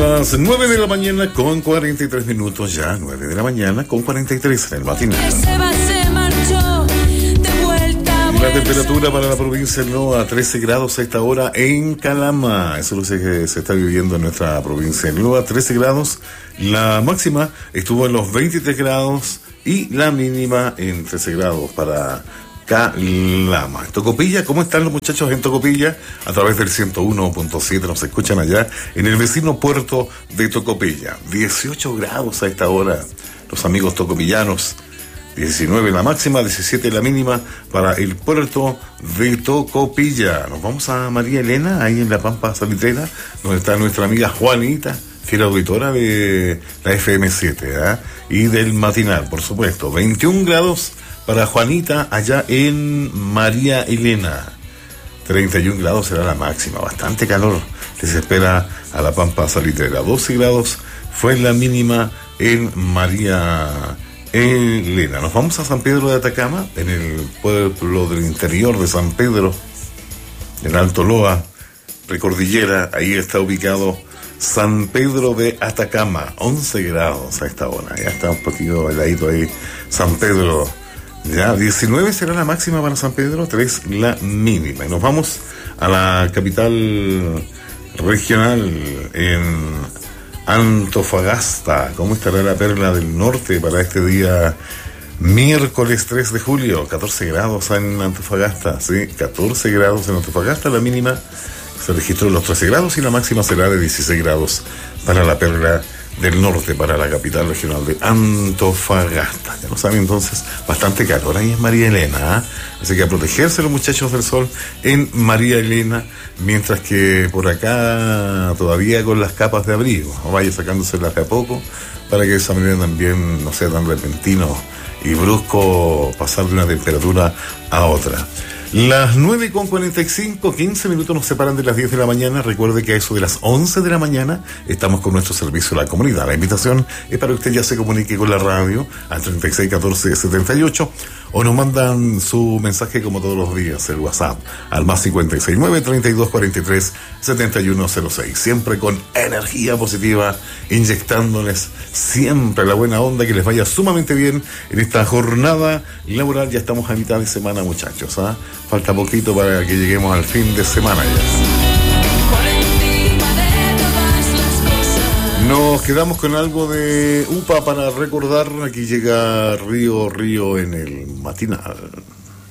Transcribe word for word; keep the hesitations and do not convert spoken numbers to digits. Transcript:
las nueve de la mañana con cuarenta y tres minutos, ya nueve de la mañana con cuarenta y tres en el matinal. La temperatura para la provincia de Ñuble, trece grados a esta hora en Calama. Eso es lo que se está viviendo en nuestra provincia de Ñuble, trece grados. La máxima estuvo en los veintitrés grados y la mínima en trece grados para Calama. Tocopilla, ¿cómo están los muchachos en Tocopilla? A través del ciento uno punto siete nos escuchan allá en el vecino puerto de Tocopilla. dieciocho grados a esta hora, los amigos tocopillanos. diecinueve la máxima, diecisiete la mínima para el puerto de Tocopilla. Nos vamos a María Elena, ahí en la Pampa Salitrera, donde está nuestra amiga Juanita, fiel auditora de la F M siete, ¿eh? Y del matinal, por supuesto. veintiún grados para Juanita allá en María Elena. treinta y un grados será la máxima, bastante calor les espera a la Pampa Salitrera. doce grados fue la mínima en María Elena. Nos vamos a San Pedro de Atacama, en el pueblo del interior de San Pedro, en Alto Loa, precordillera. Ahí está ubicado San Pedro de Atacama, once grados a esta hora. Ya está un poquito heladito ahí San Pedro. Ya, diecinueve será la máxima para San Pedro, tres la mínima. Y nos vamos a la capital regional, en Antofagasta. ¿Cómo estará la perla del norte para este día miércoles tres de julio? catorce grados en Antofagasta, sí, catorce grados en Antofagasta. La mínima se registró en los trece grados y la máxima será de dieciséis grados para la perla del norte, para la capital regional de Antofagasta. Ya lo saben, entonces, bastante calor ahí en María Elena, ¿eh? Así que a protegerse los muchachos del sol en María Elena, mientras que por acá todavía con las capas de abrigo, ¿no? Vaya sacándoselas de a poco, para que de esa manera también no sea tan repentino y brusco pasar de una temperatura a otra. Las nueve con cuarenta y cinco, quince minutos nos separan de las diez de la mañana. Recuerde que a eso de las once de la mañana estamos con nuestro servicio a la comunidad. La invitación es para que usted ya se comunique con la radio al treinta y seis catorce setenta y ocho, o nos mandan su mensaje como todos los días, el WhatsApp, al más cincuenta y seis nueve, treinta y dos cuarenta y tres, setenta y uno cero seis. Siempre con energía positiva, inyectándoles siempre la buena onda, que les vaya sumamente bien en esta jornada laboral. Ya estamos a mitad de semana, muchachos, ¿ah? ¿eh? Falta poquito para que lleguemos al fin de semana ya. Nos quedamos con algo de U P A para recordar. Aquí llega Río Río en el matinal.